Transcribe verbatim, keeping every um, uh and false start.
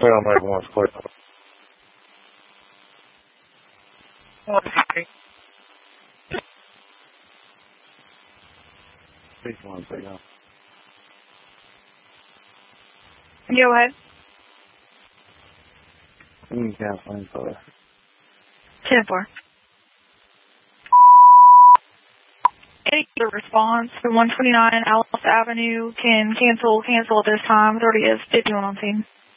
I'll make one split. Speak one second. Go ahead. You can cancel info. ten four. Any response to one twenty-nine Alice Avenue can cancel, cancel at this time. Authority is fifty-one on scene.